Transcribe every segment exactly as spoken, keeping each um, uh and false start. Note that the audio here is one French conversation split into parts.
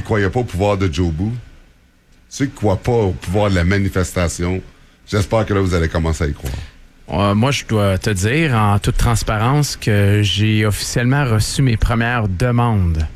croyaient pas au pouvoir de Jobu, ceux qui ne croient pas au pouvoir de la manifestation, j'espère que là, vous allez commencer à y croire. Euh, moi, je dois te dire, en toute transparence, que j'ai officiellement reçu mes premières demandes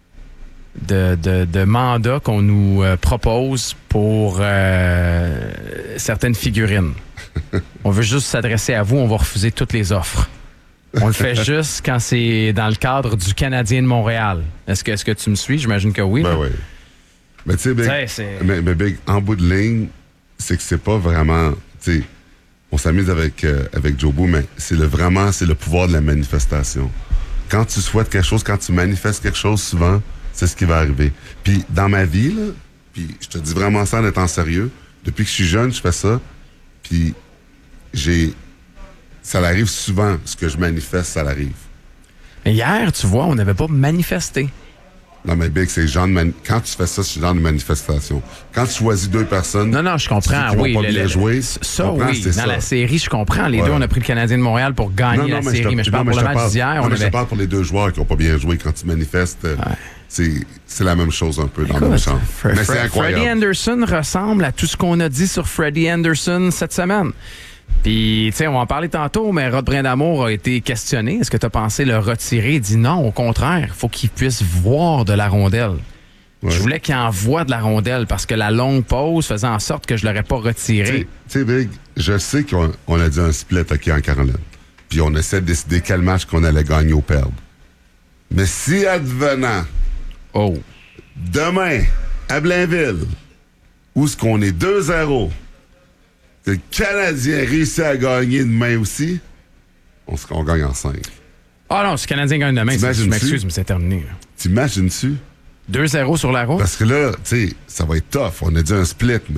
de, de, de mandats qu'on nous euh, propose pour euh, certaines figurines. On veut juste s'adresser à vous, on va refuser toutes les offres. On le fait juste quand c'est dans le cadre du Canadien de Montréal. Est-ce que, est-ce que tu me suis? J'imagine que oui. Ben oui. Mais tu sais, Big, mais, mais Big, en bout de ligne, c'est que c'est pas vraiment... Tu sais, on s'amuse avec, euh, avec Jobu, mais c'est le, vraiment c'est le pouvoir de la manifestation. Quand tu souhaites quelque chose, quand tu manifestes quelque chose, souvent, c'est ce qui va arriver. Puis dans ma vie, là, puis je te dis vraiment ça en étant sérieux, depuis que je suis jeune, je fais ça, puis j'ai... Ça l'arrive souvent, ce que je manifeste, ça l'arrive. Mais hier, tu vois, on n'avait pas manifesté. Non, mais Big, c'est genre de mani- quand tu fais ça, c'est genre de manifestation. Quand tu choisis deux personnes... Non, non, je comprends, qui oui. vont pas le, bien le, jouer, ça, comprends, oui. Dans ça. la série, je comprends. Les ouais. deux, on a pris le Canadien de Montréal pour gagner non, non, la mais série. Je te, mais je non, parle mais pour je le te match parle, d'hier. non, On mais avait... je parle pour les deux joueurs qui n'ont pas bien joué. Quand tu manifestes, ouais. c'est, c'est la même chose un peu dans Écoute, le champ. Fre- mais Fre- c'est incroyable. Freddie Anderson ressemble à tout ce qu'on a dit sur Freddie Anderson cette semaine. Puis, tu sais, on va en parler tantôt, mais Rod Brindamour a été questionné. Est-ce que tu as pensé le retirer? Il dit non, au contraire, il faut qu'il puisse voir de la rondelle. Ouais. Je voulais qu'il envoie de la rondelle parce que la longue pause faisait en sorte que je ne l'aurais pas retiré. Tu sais, Big, je sais qu'on on a dit un split hockey en Caroline. Puis on essaie de décider quel match qu'on allait gagner ou perdre. Mais si advenant, oh. demain, à Blainville, où est-ce qu'on est deux zéro, que le Canadien réussit à gagner demain aussi, on, se, on gagne en cinq. Ah non, si le Canadien gagne demain, c'est, je m'excuse, mais c'est terminé. Là. T'imagines-tu? deux zéro sur la route? Parce que là, tu sais, ça va être tough. On a dit un split, mais...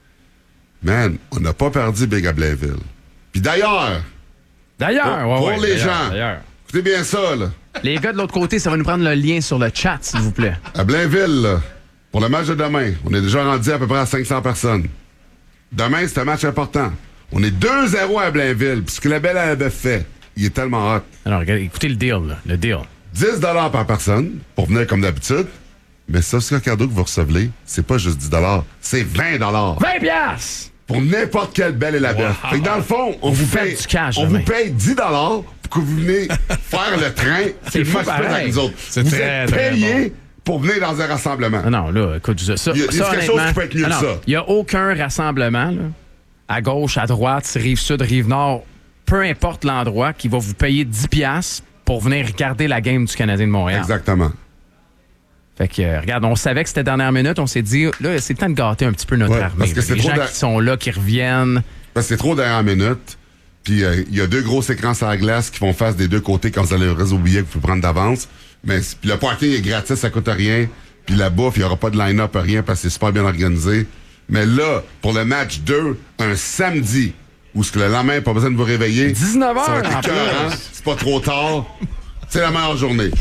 Man, on n'a pas perdu Big à Blainville. Puis d'ailleurs... D'ailleurs, pour, ouais, pour ouais, les d'ailleurs, gens, d'ailleurs. écoutez bien ça, là. Les gars de l'autre côté, ça va nous prendre le lien sur le chat, s'il vous plaît. À Blainville, là, pour le match de demain, on est déjà rendu à peu près à cinq cents personnes. Demain, c'est un match important. On est deux zéro à Blainville, puis ce que la belle avait fait, il est tellement hot. Alors, regardez, écoutez le deal, là, le deal. dix dollars par personne, pour venir comme d'habitude. Mais ça, ce cadeau que vous recevez, c'est pas juste dix dollars, c'est vingt dollars. vingt piastres! Pour n'importe quelle belle et la belle. Wow. Fait que dans le fond, on vous, vous paye, du cash, on vous paye dix dollars pour que vous venez faire le train. C'est fou pareil. Nous autres. C'est vous très, êtes payés bon. Pour venir dans un rassemblement. Non, non, là, écoute, ça, ça, il y a, ça quelque chose qui peut être mieux non, que ça. Il n'y a aucun rassemblement, là, à gauche, à droite, rive sud, rive nord, peu importe l'endroit, qui va vous payer dix piastres pour venir regarder la game du Canadien de Montréal. Exactement. Fait que, euh, regarde, on savait que c'était dernière minute, on s'est dit, là, c'est le temps de gâter un petit peu notre ouais, armée. Parce que c'est les trop gens de... qui sont là, qui reviennent. Parce que c'est trop dernière minute. Puis il euh, y a deux grosses écrans sur la glace qui font face des deux côtés quand vous allez réseau billet que vous pouvez prendre d'avance. Mais puis le parking est gratis, ça coûte rien. Puis la bouffe, il n'y aura pas de line-up, rien, parce que c'est super bien organisé. Mais là, pour le match deux, un samedi, où ce que le lendemain, pas besoin de vous réveiller. dix-neuf heures, ça va être écœurant, c'est pas trop tard. C'est la meilleure journée.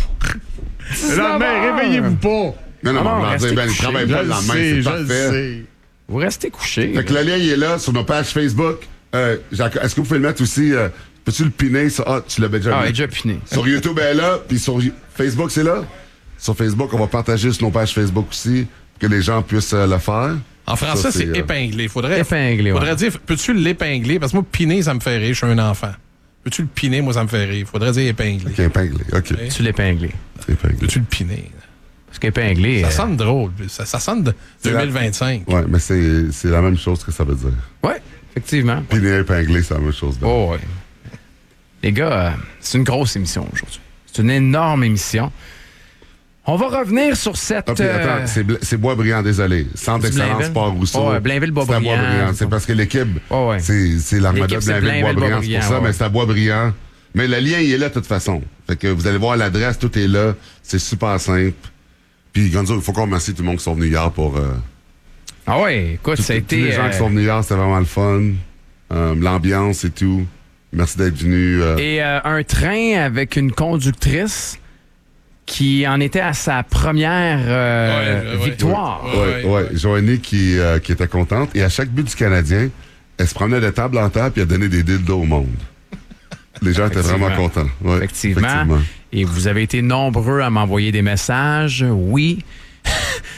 Le lendemain, réveillez-vous pas. Non, non, non, on va dire, ben, il travaille pas le lendemain, c'est parfait. Vous restez couché. Fait que le lien, il est là, sur nos pages Facebook. Euh, Jacques, est-ce que vous pouvez le mettre aussi? Euh, peux-tu le piner? Sur... Ah, tu l'avais déjà Ah, mis. il est déjà piné. Sur YouTube, elle est là. Puis sur Facebook, c'est là. Sur Facebook, on va partager sur nos pages Facebook aussi, pour que les gens puissent euh, le faire. En français, ça, c'est, c'est euh... épinglé. Faudrait, épinglé, faudrait ouais. dire, peux-tu l'épingler? Parce que moi, piner, ça me fait rire. Je suis un enfant. Peux-tu le piner? Moi, ça me fait rire. Faudrait dire épinglé. OK, épinglé. OK. Okay. Tu l'épinglé. Épinglé. Peux-tu le piner? Parce qu'épinglé... Ça euh... sonne drôle. Ça, ça sonne de deux mille vingt-cinq. La... Oui, mais c'est, c'est la même chose que ça veut dire. Oui, effectivement. Piner, épinglé, c'est la même chose. Oh, oui. Les gars, euh, c'est une grosse émission aujourd'hui. C'est une énorme émission. On va revenir sur cette... Ah, puis, attends, euh... c'est, c'est Boisbriand, désolé. Centre d'excellence Sport Rousseau. Oh, ouais, Blainville-Boisbriand. C'est à Boisbriand. C'est parce que l'équipe, oh, ouais. c'est, c'est l'armada Blainville-Boisbriand. C'est pour ça, ouais. mais c'est à Boisbriand. Mais le lien, il est là de toute façon. Fait que vous allez voir l'adresse, tout est là. C'est super simple. Puis, Gonzo, il faut qu'on remercie tout le monde qui sont venus hier pour... Euh, ah ouais, écoute, tout, ça a été... Tous les gens euh... qui sont venus hier, c'était vraiment le fun. Euh, l'ambiance et tout. Merci d'être venu. Euh... Et euh, un train avec une conductrice qui en était à sa première euh, ouais, victoire. Oui, ouais, ouais, ouais. Joanie qui, euh, qui était contente. Et à chaque but du Canadien, elle se promenait de table en table et elle donnait des dildos au monde. Les gens étaient vraiment contents. Ouais, effectivement. effectivement. Et vous avez été nombreux à m'envoyer des messages. Oui.